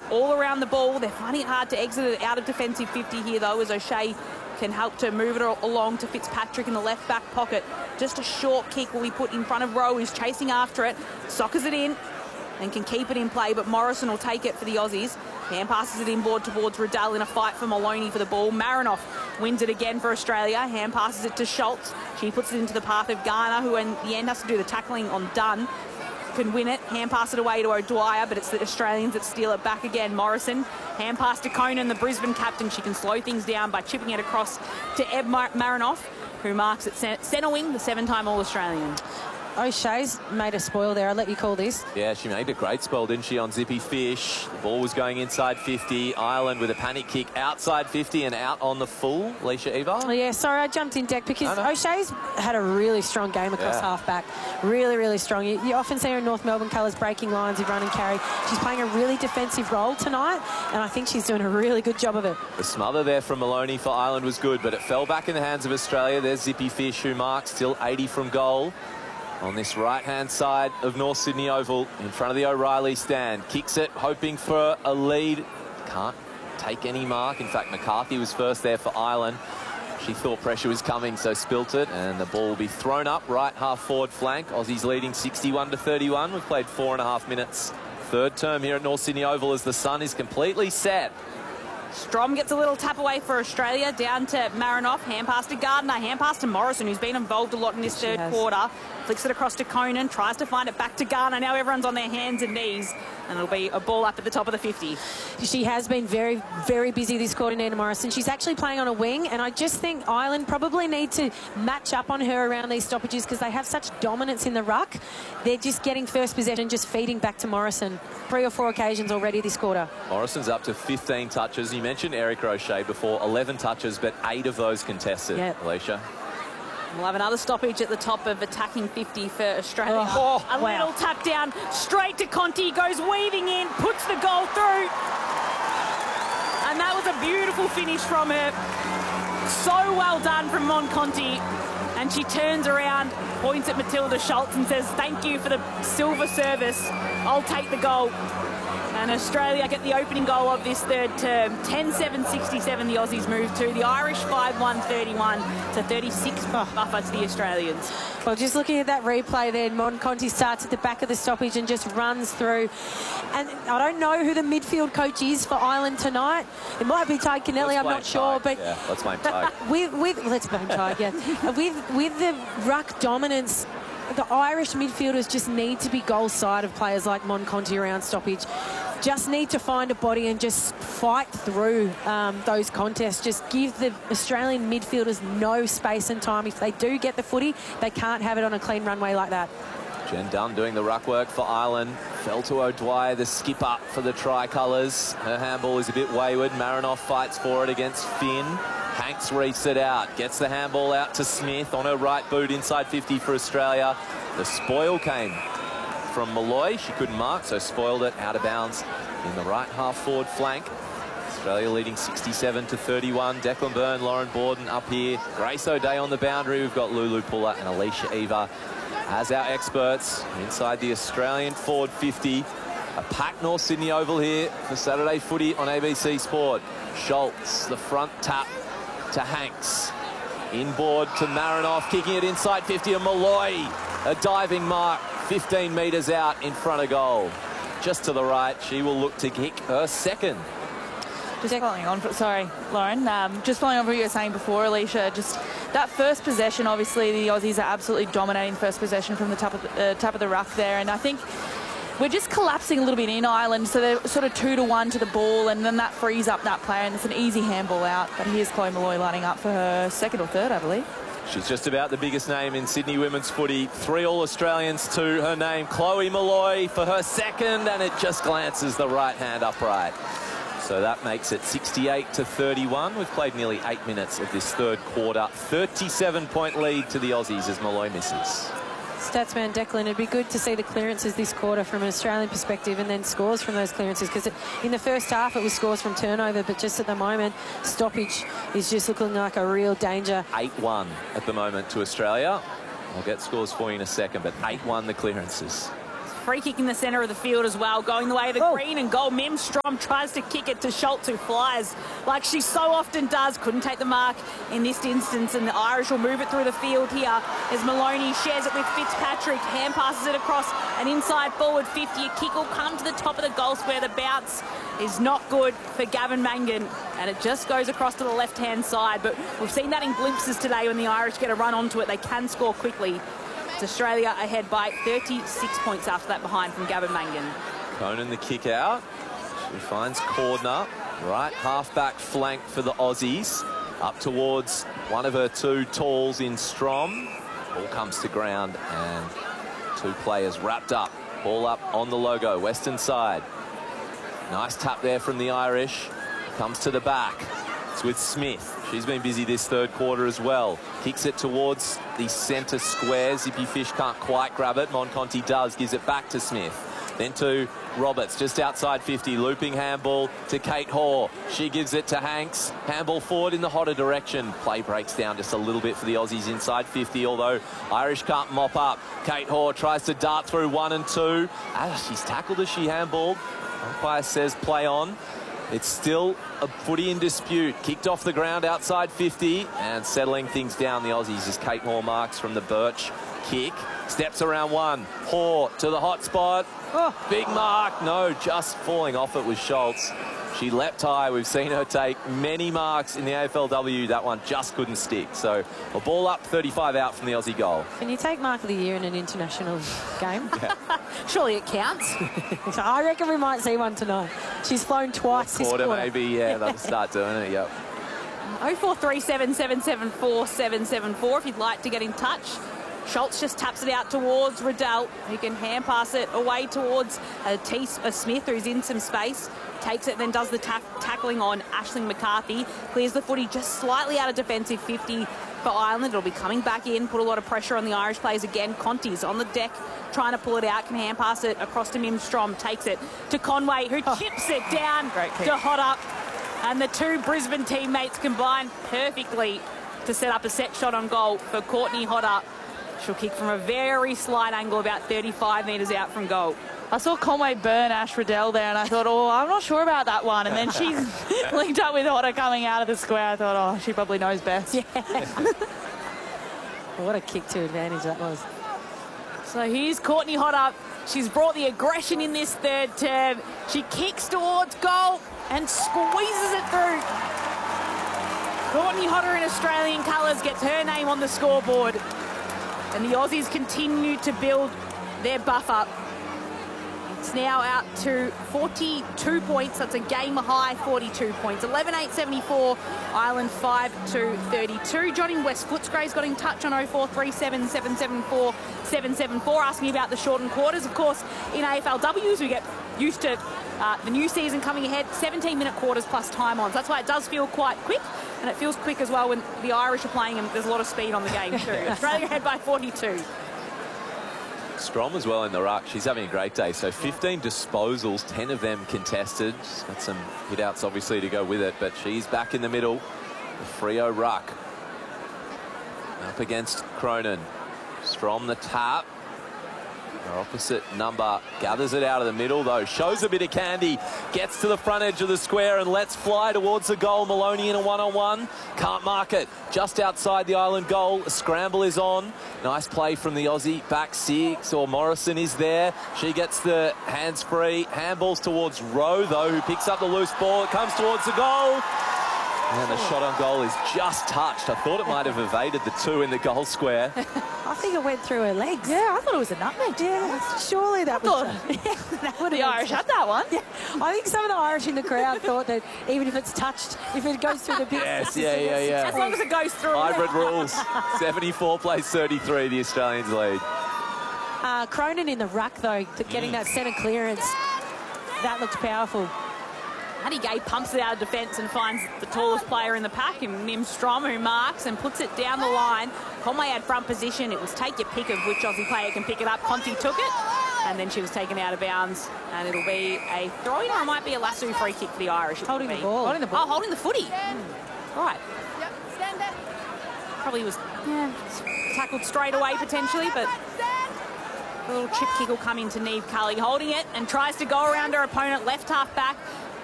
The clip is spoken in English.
all around the ball. They're finding it hard to exit it out of defensive 50 here, though, as O'Shea can help to move it along to Fitzpatrick in the left back pocket. Just a short kick will be put in front of Rowe, who's chasing after it, soccers it in and can keep it in play, but Morrison will take it for the Aussies. Hand passes it inboard towards Riddell in a fight for Maloney for the ball. Marinoff wins it again for Australia. Hand passes it to Schultz. She puts it into the path of Garner, who in the end has to do the tackling on Dunn. Can win it. Hand pass it away to O'Dwyer, but it's the Australians that steal it back again. Morrison. Hand pass to Conan, the Brisbane captain. She can slow things down by chipping it across to Eb Marinoff, who marks at centre wing, the 7-time All-Australian. O'Shea's made a spoil there. I'll let you call this. Yeah, she made a great spoil, didn't she, on Zippy Fish. The ball was going inside 50. Ireland with a panic kick outside 50 and out on the full. Alicia Eva? Oh, yeah, sorry, I jumped in deck because O'Shea's had a really strong game across half-back. Really, really strong. You often see her in North Melbourne colours breaking lines with run and carry. She's playing a really defensive role tonight, and I think she's doing a really good job of it. The smother there from Maloney for Ireland was good, but it fell back in the hands of Australia. There's Zippy Fish, who marks still 80 from goal. On this right-hand side of North Sydney Oval, in front of the O'Reilly stand. Kicks it, hoping for a lead. Can't take any mark. In fact, McCarthy was first there for Ireland. She thought pressure was coming, so spilt it, and the ball will be thrown up right half-forward flank. Aussies leading 61-31. We've played 4.5 minutes. Third term here at North Sydney Oval as the sun is completely set. Strom gets a little tap away for Australia, down to Marinoff, hand pass to Gardner, hand pass to Morrison, who's been involved a lot in this third quarter. Flicks it across to Conan, tries to find it back to Garner. Now everyone's on their hands and knees, and it'll be a ball up at the top of the 50. She has been very, very busy this quarter, Nina Morrison. She's actually playing on a wing, and I just think Ireland probably need to match up on her around these stoppages because they have such dominance in the ruck. They're just getting first possession, just feeding back to Morrison. 3 or 4 occasions already this quarter. Morrison's up to 15 touches. You mentioned Erica O'Shea before, 11 touches, but 8 of those contested, Alicia. We'll have another stoppage at the top of attacking 50 for Australia. Little tap down, straight to Conti, goes weaving in, puts the goal through. And that was a beautiful finish from her. So well done from Mon Conti. And she turns around, points at Matilda Schultz and says, thank you for the silver service. I'll take the goal. And Australia get the opening goal of this third term. 10-7-67 the Aussies move to. The Irish 5-1-31 to 36 buffer to the Australians. Well, just looking at that replay there, Mon Conti starts at the back of the stoppage and just runs through. And I don't know who the midfield coach is for Ireland tonight. It might be Ty Kennelly, I'm not sure. But yeah, let's blame Ty. Let's blame Ty, yeah. with the ruck dominance, the Irish midfielders just need to be goal side of players like Mon Conti around stoppage. Just need to find a body and just fight through those contests. Just give the Australian midfielders no space and time. If they do get the footy, they can't have it on a clean runway like that. Jen Dunn doing the ruck work for Ireland. Fell to O'Dwyer, the skipper for the Tricolours. Her handball is a bit wayward. Marinoff fights for it against Finn. Hanks reefs it out. Gets the handball out to Smith on her right boot inside 50 for Australia. The spoil came from Malloy. She couldn't mark, so spoiled it out of bounds in the right half-forward flank. Australia leading 67-31. Declan Byrne, Lauren Borden up here. Grace O'Day on the boundary. We've got Lulu Puller and Alicia Eva as our experts inside the Australian forward 50. A packed North Sydney Oval here for Saturday footy on ABC Sport. Schultz, the front tap to Hanks. Inboard to Marinoff, kicking it inside 50, and Malloy, a diving mark, 15 metres out in front of goal. Just to the right, she will look to kick her second. Just following on, sorry, Lauren, just following on what you were saying before, Alicia, just that first possession, obviously the Aussies are absolutely dominating first possession from the top of the ruck there, and I think we're just collapsing a little bit in Ireland, so they're sort of 2-1 to the ball, and then that frees up that player, and it's an easy handball out. But here's Chloe Malloy lining up for her second or third, I believe. She's just about the biggest name in Sydney women's footy. 3 All-Australians to her name. Chloe Malloy for her second, and it just glances the right hand upright. So that makes it 68-31. We've played nearly 8 minutes of this third quarter. 37-point lead to the Aussies as Malloy misses. Statsman Declan, it'd be good to see the clearances this quarter from an Australian perspective and then scores from those clearances, because in the first half it was scores from turnover, but just at the moment stoppage is just looking like a real danger. 8-1 at the moment to Australia. I'll get scores for you in a second, but 8-1 the clearances. Free kick in the centre of the field as well, going the way of the green and goal. Mim Strom tries to kick it to Schultz, who flies like she so often does. Couldn't take the mark in this instance, and the Irish will move it through the field here as Maloney shares it with Fitzpatrick. Hand passes it across an inside forward 50. A kick will come to the top of the goal square. The bounce is not good for Gavin Mangan, and it just goes across to the left-hand side. But we've seen that in glimpses today. When the Irish get a run onto it, they can score quickly. It's Australia ahead by 36 points after that behind from Gavin Mangan. Conan the kick out. She finds Cordner. Right half-back flank for the Aussies. Up towards one of her two talls in Strom. Ball comes to ground and two players wrapped up. Ball up on the logo, western side. Nice tap there from the Irish. Comes to the back. It's with Smith. She's been busy this third quarter as well. Kicks it towards the centre square. Zippy Fish can't quite grab it. Monconti does. Gives it back to Smith. Then to Roberts, just outside 50. Looping handball to Kate Hoare. She gives it to Hanks. Handball forward in the hotter direction. Play breaks down just a little bit for the Aussies inside 50, although Irish can't mop up. Kate Hoare tries to dart through 1 and 2. She's tackled as she handballed. Umpire says play on. It's still a footy in dispute. Kicked off the ground outside 50 and settling things down the Aussies as Kate Hoare marks from the Birch kick. Steps around one. Hoare to the hot spot. Big mark. No, just falling off it was Schultz. She leapt high. We've seen her take many marks in the AFLW. That one just couldn't stick. So a ball up, 35 out from the Aussie goal. Can you take Mark of the Year in an international game? Surely it counts. So I reckon we might see one tonight. She's flown twice this quarter. Maybe, yeah, they'll start doing it, yep. 0437 774 774 if you'd like to get in touch. Schultz just taps it out towards Riddell, who can hand pass it away towards Smith, who's in some space. Takes it, then does the tackling on Aisling McCarthy. Clears the footy just slightly out of defensive 50 for Ireland. It'll be coming back in, put a lot of pressure on the Irish players again. Conti's on the deck trying to pull it out, can hand pass it across to Mim Strom. Takes it to Conway, who chips it down to Hodder. And the two Brisbane teammates combine perfectly to set up a set shot on goal for Courtney Hodder. She'll kick from a very slight angle, about 35 metres out from goal. I saw Conway burn Ash Riddell there, and I thought, I'm not sure about that one. And then she's linked up with Hodder coming out of the square. I thought, she probably knows best. Yeah. What a kick to advantage that was. So here's Courtney Hodder. She's brought the aggression in this third term. She kicks towards goal and squeezes it through. Courtney Hodder in Australian colours gets her name on the scoreboard. And the Aussies continue to build their buffer. It's now out to 42 points. That's a game high 42 points. 11-8-74, Ireland 5-32. Johnny West Footscray's got in touch on 0437 774 774, asking about the shortened quarters. Of course, in AFLWs, we get used to the new season coming ahead, 17-minute quarters plus time-ons. That's why it does feel quite quick, and it feels quick as well when the Irish are playing and there's a lot of speed on the game too. Australia ahead by 42. Strom as well in the ruck. She's having a great day. So 15 disposals, 10 of them contested. She's got some hit-outs, obviously, to go with it, but she's back in the middle. The Freo ruck up against Cronin. Strom the tap. Her opposite number gathers it out of the middle, though. Shows a bit of candy. Gets to the front edge of the square and lets fly towards the goal. Maloney in a one-on-one. Can't mark it. Just outside the Ireland goal. A scramble is on. Nice play from the Aussie. Back six, or Morrison is there. She gets the hands free. Handballs towards Rowe, though, who picks up the loose ball. It comes towards the goal. And the shot on goal is just touched. I thought it might have evaded the two in the goal square. I think it went through her legs. Yeah, I thought it was a nutmeg. Yeah, surely that was... that would the Irish had that one. Yeah. I think some of the Irish in the crowd thought that even if it's touched, if it goes through the big... Yes, yeah. As long as it goes through. Hybrid rules. 74 plays 33, the Australians lead. Cronin in the ruck, though, getting that centre clearance. That looks powerful. Hattie Gay pumps it out of defence and finds the tallest player in the pack, and Mim Strom, who marks and puts it down the line. Conway had front position. It was take your pick of which Aussie player can pick it up. Conti took it, and then she was taken out of bounds, and it'll be a throw-in, or it might be a lasso free kick for the Irish. Holding the ball. Holding the ball. Oh, holding the footy. Right. Yep, stand there. Probably was tackled straight away, potentially, but... A little chip kick will come into Niamh Cully, holding it and tries to go around her opponent, left half back.